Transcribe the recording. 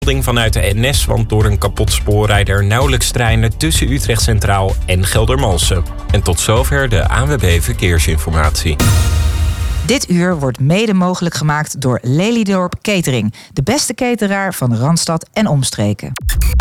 Vanuit de NS, want door een kapot spoor rijden er nauwelijks treinen tussen Utrecht Centraal en Geldermalsen. En tot zover de ANWB Verkeersinformatie. Dit uur wordt mede mogelijk gemaakt door Lelydorp Catering. De beste cateraar van Randstad en omstreken.